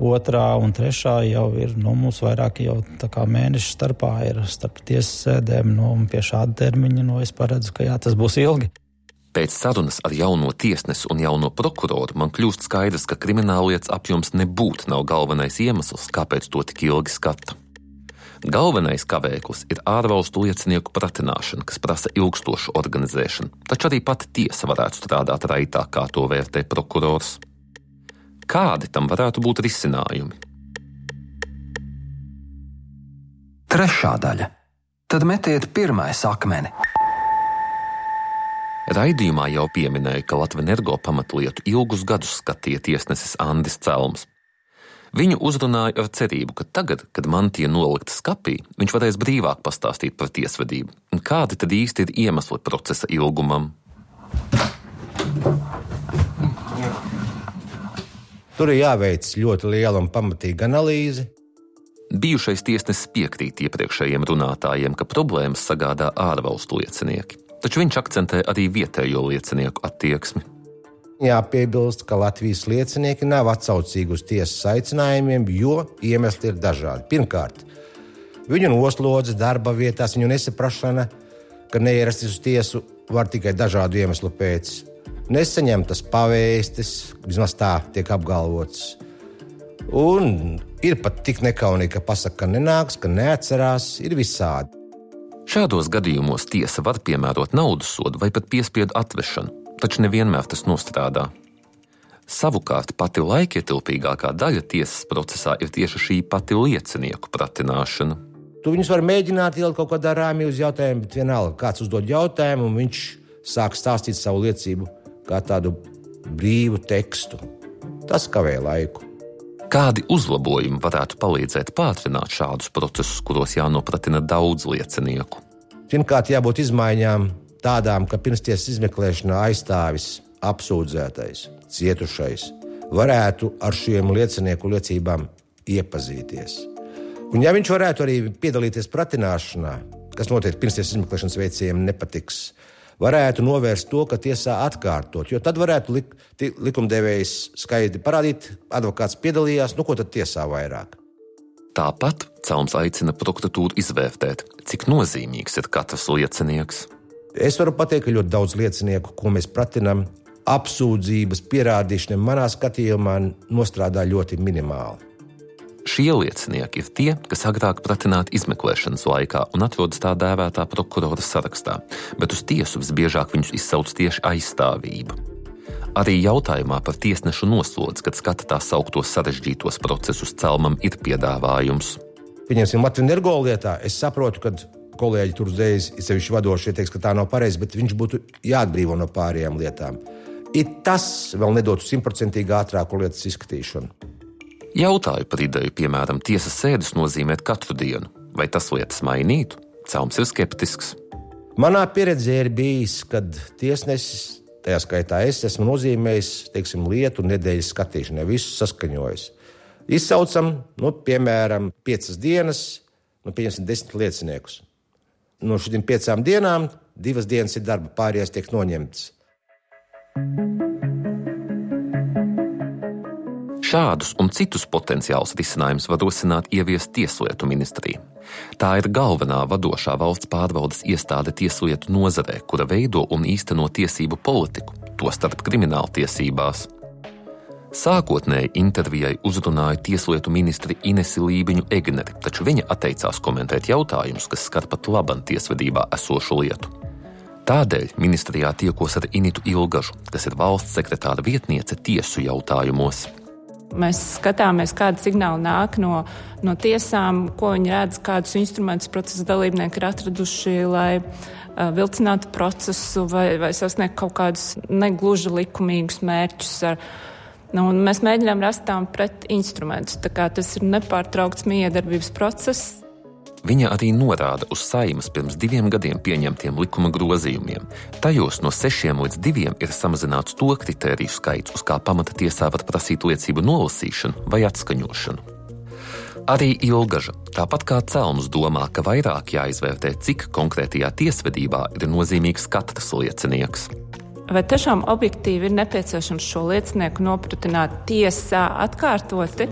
otrā un trešā jau ir, mums vairāk jau tā kā mēnešu starpā ir starp tiesas sēdēm, un pie šāda termiņa, es paredzu, ka tas būs ilgi. Pēc sarunas ar jauno tiesnesi un jauno prokuroru man kļūst skaidrs, ka krimināllietas apjoms nebūtu nav galvenais iemesls, kāpēc to tik ilgi skata. Galvenais kavēklis ir ārvalstu liecinieku pratināšana, kas prasa ilgstošu organizēšanu, taču arī pati tiesa varētu strādāt raitāk, kā to vērtē prokurors. Kādi tam varētu būt risinājumi? Trešā daļa. Tad metiet pirmais akmeni. Raidījumā jau pieminēja, ka Latvenergo pamatlietu ilgus gadus skatīja tiesnesis Andis Celms. Viņu uzrunāja ar cerību, ka tagad, kad mantija nolikta skapī, viņš varēs brīvāk pastāstīt par tiesvedību. Un kādi tad īsti ir iemesli procesa ilgumam? Tur ir jāveic ļoti liela un pamatīga analīze. Bijušais tiesnesis piekrīt iepriekšējiem runātājiem, ka problēmas sagādā ārvalstu liecinieki. Taču viņš akcentē arī vietējo liecinieku attieksmi. Jāpiebilst, ka Latvijas liecinieki nav atsaucīgi uz tiesas aicinājumiem, jo iemesli ir dažādi. Pirmkārt, viņu noslodze darba vietās, viņu nesaprašana, ka neierasties uz tiesu var tikai dažādu iemeslu pēc. Nesaņemtas pavēstis, vismaz tā tiek apgalvots. Un ir pat tik nekaunīgi, ka pasaka, ka nenāks, ka neatcerās, ir visādi. Šādos gadījumos tiesa var piemērot naudas sodu vai pat piespiedu atvešanu, taču nevienmēr tas nostrādā. Savukārt pati laikietilpīgākā daļa tiesas procesā ir tieši šī pati liecinieku pratināšana. Tu viņus var mēģināt ielikt kaut kādā rāmī uz jautājumu, bet vienalga kāds uzdod jautājumu un viņš sāk stāstīt savu liecību kā tādu brīvu tekstu. Tas kavē laiku. Kādi uzlabojumi varētu palīdzēt pātrināt šādus procesus, kuros jānopratina daudz liecinieku? Pirmkārt, jābūt izmaiņām tādām, ka pirmstiesas izmeklēšanā aizstāvis apsūdzētais, cietušais, varētu ar šiem liecinieku liecībām iepazīties. Un ja viņš varētu arī piedalīties pratināšanā, kas noteikti pirmstiesas izmeklēšanas veicējiem nepatiks, varētu novērst to, ka tiesā atkārtot, jo tad varētu likumdevējs skaidri parādīt, advokāts piedalījās, ko tad tiesā vairāk. Tāpat Celms aicina prokuratūru izvērtēt, cik nozīmīgs ir katrs liecinieks. Es varu pateikt, ka ļoti daudz liecinieku, ko mēs pratinām, apsūdzības pierādīšana manā skatījumā nostrādā ļoti minimāli. Šie liecinieki ir tie, kas agrāk pratināti izmeklēšanas laikā un atrodas tā dēvētā prokurora sarakstā, bet uz tiesu visbiežāk viņus izsauc tieši aizstāvība. Arī jautājumā par tiesnešu noslodzi, kad skata tā sauktos sarežģītos procesus, Celmam ir piedāvājums. Pieņemsim Latvenergo lietā, es saprotu, ka kolēģi tur uzreiz, sevišķi vadošie, teiks, ka tā nav pareizi, bet viņš būtu jāatbrīvo no pārējām lietām. Tas vēl nedotu 100% ātrāku lietas izskatīšanu. Jautāju par ideju, piemēram, tiesas sēdes nozīmēt katru dienu. Vai tas lietas mainītu? Celms ir skeptisks. Manā pieredzē ir bijis, kad tiesnesis, tajā skaitā es esmu nozīmējis, lietu nedēļas skatīšanai, visus saskaņojis. Izsaucam, piemēram, 5 dienas, pieņemsim 10 lieciniekus. No šīm 5 dienām 2 dienas ir darba, pārējās tiek noņemtas. Šādus un citus potenciālus risinājumus var rosināt ieviest Tieslietu ministrija. Tā ir galvenā vadošā valsts pārvaldes iestāde tieslietu nozarē, kura veido un īsteno tiesību politiku, tostarp krimināltiesībās. Sākotnēji intervijai uzrunāja Tieslietu ministri Inesi Lībiņu Egneri, taču viņa atteicās komentēt jautājumus, kas skar pat laban tiesvedībā esošu lietu. Tādēļ ministrijā tiekos ar Initu Ilgažu, kas ir valsts sekretāra vietniece tiesu jautājumos. Mēs skatāmies, kādi signāli nāk no tiesām, ko viņi redz, kādus instrumentus procesa dalībnieki ir atraduši, lai vilcinātu procesu vai sasniegt kaut kādus negluži likumīgus mērķus. Un mēs mēģinām rast tām pret instrumentus. Tā kā tas ir nepārtraukts miedarbības process. Viņa arī norāda uz Saeimas pirms 2 gadiem pieņemtiem likuma grozījumiem. Tajos no 6 līdz 2 ir samazināts to kritēriju skaits, uz kā pamata tiesā var prasīt liecību nolasīšanu vai atskaņošanu. Arī Ilgaža, tāpat kā Celms, domā, ka vairāk jāizvērtē, cik konkrētajā tiesvedībā ir nozīmīgs katrs liecinieks. Vai tiešām objektīvi ir nepieciešams šo liecinieku nopratināt tiesā atkārtoti?